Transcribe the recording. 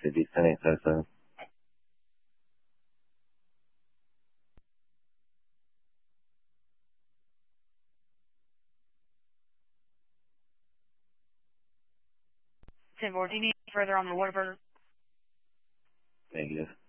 to be sending so. Tim, do you need further on the Whataburger? Negative.